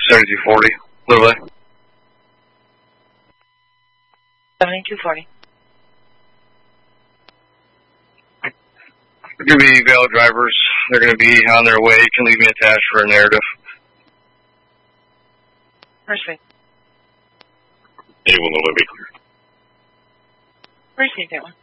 7240, Literally. 7240. They're going to be valid drivers. They're going to be on their way. You can leave me attached for a narrative. Received. A1 will be clear. Received that one.